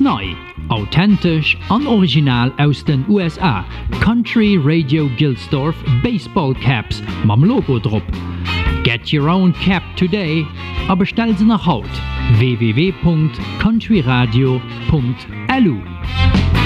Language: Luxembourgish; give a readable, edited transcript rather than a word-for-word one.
neu, authentisch und original aus den USA. Country Radio Gilsdorf Baseball Caps mam Logo drauf. Get your own cap today, aber bestell sie nach Haut. www.countryradio.lu